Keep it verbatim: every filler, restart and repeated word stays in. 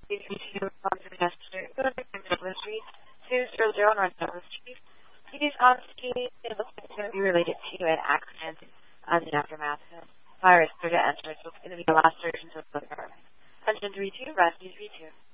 Please continue with the yesterday. Go to Dublin Street, two zero zero North Dublin Street. Please honesty, it looks like it's going to be related to an accident as an aftermath. Fire is clear to enter, so it's going to be the last surgeon to the department. one oh three two, rescue three two.